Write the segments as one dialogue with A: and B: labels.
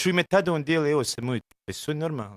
A: i Metadon dijeli, evo se moj, sve normalno.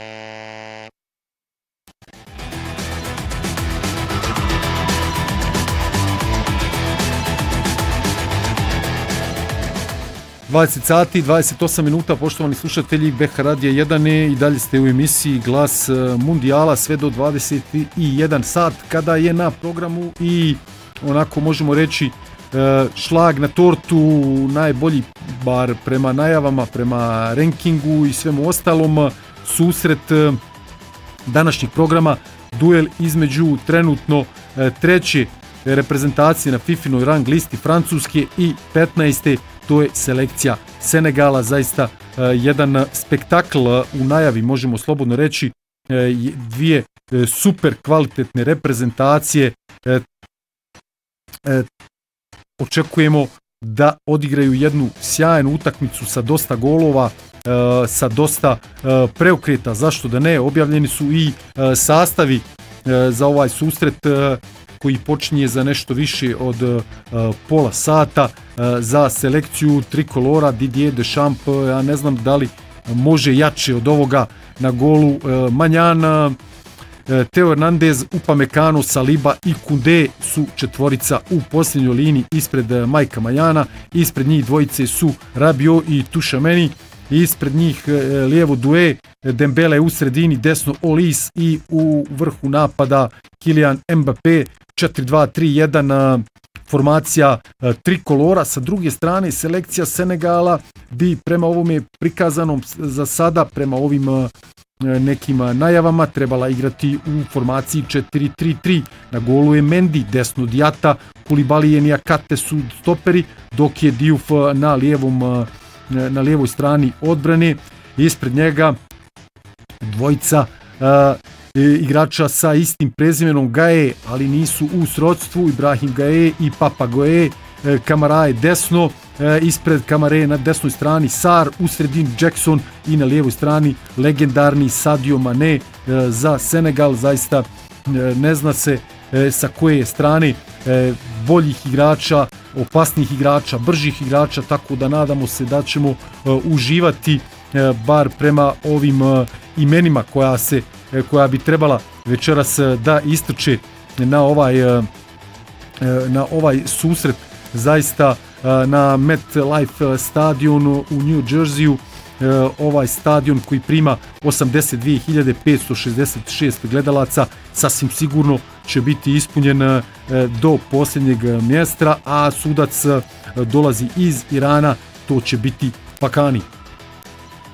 B: sati, 28 minuta, poštovani slušatelji BH Radija 1 i dalje ste u emisiji Glas Mundijala sve do 21 sat kada je na programu i onako možemo reći šlag na tortu, najbolji bar prema najavama, prema rankingu i svemu ostalom susret današnjeg programa, duel između trenutno treće reprezentacije na FIFInoj rang listi Francuske i 15. to je selekcija Senegala, zaista jedan spektakl u najavi, možemo slobodno reći, dvije super kvalitetne reprezentacije. Očekujemo da odigraju jednu sjajnu utakmicu sa dosta golova, sa dosta preokreta, zašto da ne, objavljeni su i sastavi za ovaj susret koji počinje za nešto više od pola sata. Za selekciju trikolora Didier Deschamps, ja ne znam da li može jače od ovoga. Na golu Manjan, Theo Hernandez, Upamecano, Saliba i Koundé su četvorica u posljednjoj liniji ispred Majka Manjana. Ispred njih dvojice su Rabiot i Tchouaméni. Ispred njih lijevo Doué, Dembele u sredini, desno Olis i u vrhu napada Kylian Mbappé. 4-2-3-1 formacija trikolora. Sa druge strane selekcija Senegala bi prema ovome prikazanom za sada, prema ovim nekim najavama, trebala igrati u formaciji 4-3-3. Na golu je Mendy, desno Diata, Koulibaly i Niakate su stoperi, dok je Diouf na lijevoj strani odbrane. Ispred njega dvojica igrača sa istim prezimenom Gaye, ali nisu u srodstvu, Ibrahim Gaye i Papa Gueye. Kamara je desno, ispred Kamare na desnoj strani Sarr, u sredini Jackson i na lijevoj strani legendarni Sadio Mane. Za Senegal zaista ne zna se sa koje strane boljih igrača, opasnijih igrača, bržih igrača, tako da nadamo se da ćemo uživati bar prema ovim imenima koja bi trebala večeras da istrče na ovaj susret, zaista na MetLife stadionu u New Jerseyu, ovaj stadion koji prima 82.566 gledalaca, sasvim sigurno će biti ispunjen do posljednjeg mjesta, a sudac dolazi iz Irana, to će biti Pakani.